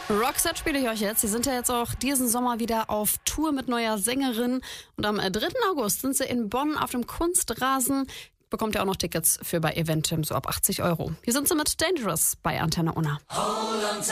Roxette spiele ich euch jetzt. Sie sind ja jetzt auch diesen Sommer wieder auf Tour mit neuer Sängerin. Und am 3. August sind sie in Bonn auf dem Kunstrasen. Bekommt ihr auch noch Tickets für bei Eventim, so ab 80 €. Hier sind sie mit Dangerous bei Antenne Unna.